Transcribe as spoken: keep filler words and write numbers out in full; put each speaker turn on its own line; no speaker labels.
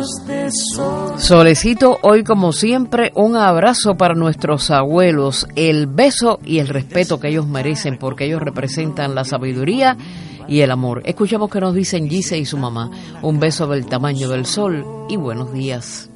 de sol.
Solecito, hoy como siempre, un abrazo para nuestros abuelos, el beso y el respeto que ellos merecen, porque ellos representan la sabiduría y el amor. Escuchamos que nos dicen Gise y su mamá. Un beso del tamaño del sol y buenos días.